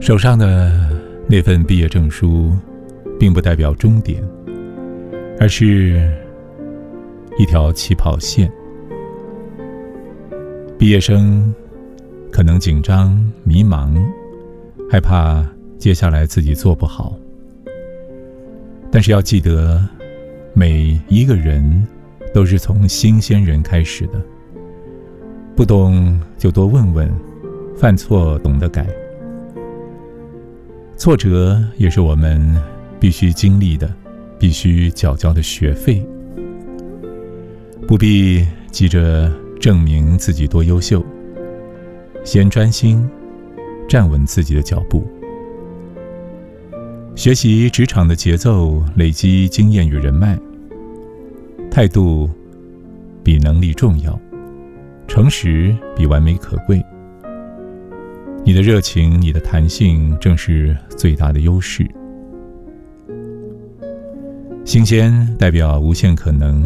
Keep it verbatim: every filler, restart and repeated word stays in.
手上的那份毕业证书并不代表终点，而是一条起跑线。毕业生可能紧张迷茫，害怕接下来自己做不好，但是要记得，每一个人都是从新鲜人开始的，不懂就多问问，犯错懂得改。挫折也是我们必须经历的，必须缴交的学费。不必急着证明自己多优秀，先专心站稳自己的脚步，学习职场的节奏，累积经验与人脉。态度比能力重要，诚实比完美可贵。你的热情，你的弹性，正是最大的优势。新鲜代表无限可能，